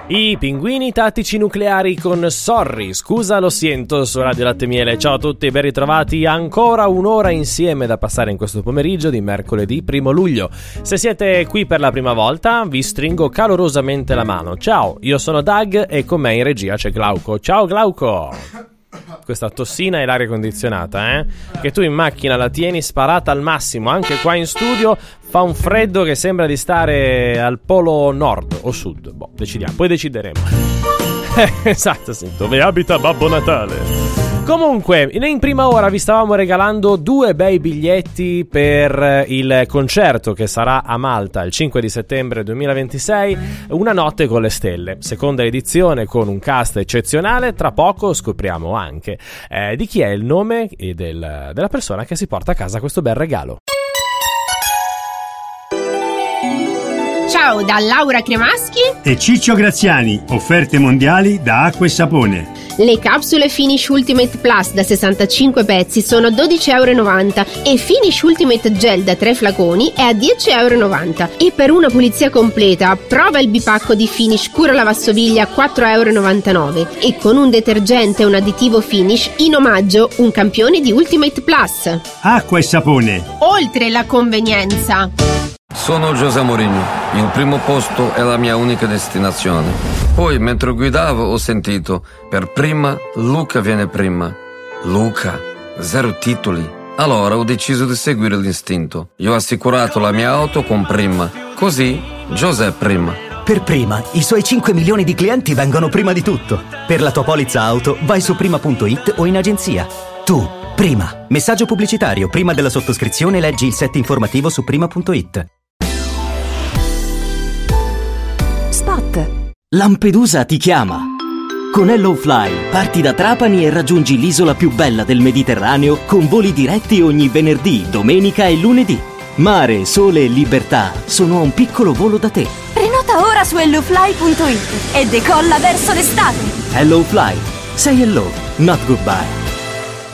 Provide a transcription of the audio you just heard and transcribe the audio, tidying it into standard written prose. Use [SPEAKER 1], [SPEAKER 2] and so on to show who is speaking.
[SPEAKER 1] I pinguini tattici nucleari con Sorry, scusa lo siento su Radio Latte Miele. Ciao a tutti, ben ritrovati, ancora un'ora insieme da passare in questo pomeriggio di mercoledì 1 luglio. Se siete qui per la prima volta vi stringo calorosamente la mano. Ciao, io sono Doug e con me in regia c'è Glauco. Ciao Glauco! Questa tossina è l'aria condizionata, che tu in macchina la tieni sparata al massimo. Anche qua in studio fa un freddo che sembra di stare al polo nord o sud. Boh, decidiamo, poi decideremo. Esatto, sì, dove abita Babbo Natale. Comunque, in prima ora vi stavamo regalando 2 bei biglietti per il concerto che sarà a Malta il 5 di settembre 2026, Una notte con le stelle, seconda edizione con un cast eccezionale. Tra poco scopriamo anche di chi è il nome e della persona che si porta a casa questo bel regalo.
[SPEAKER 2] Ciao da Laura Cremaschi
[SPEAKER 3] e Ciccio Graziani, offerte mondiali da Acqua e Sapone.
[SPEAKER 2] Le capsule Finish Ultimate Plus da 65 pezzi sono €12,90 e Finish Ultimate Gel da 3 flaconi è a €10,90. E per una pulizia completa prova il bipacco di Finish Cura Lavastoviglie a €4,99 e con un detergente e un additivo Finish in omaggio un campione di Ultimate Plus.
[SPEAKER 3] Acqua e Sapone,
[SPEAKER 2] oltre la convenienza.
[SPEAKER 4] Sono José Mourinho, il primo posto è la mia unica destinazione. Poi mentre guidavo ho sentito, per prima Luca viene prima. Luca, 0 titoli. Allora ho deciso di seguire l'istinto. Io ho assicurato la mia auto con Prima, così José prima.
[SPEAKER 5] Per Prima, i suoi 5 milioni di clienti vengono prima di tutto. Per la tua polizza auto vai su prima.it o in agenzia. Tu, Prima. Messaggio pubblicitario. Prima della sottoscrizione leggi il set informativo su prima.it.
[SPEAKER 6] Spot.
[SPEAKER 5] Lampedusa ti chiama. Con HelloFly parti da Trapani e raggiungi l'isola più bella del Mediterraneo con voli diretti ogni venerdì, domenica e lunedì. Mare, sole e libertà sono a un piccolo volo da te.
[SPEAKER 6] Prenota ora su hellofly.it e decolla verso l'estate.
[SPEAKER 5] HelloFly. Say hello, not goodbye.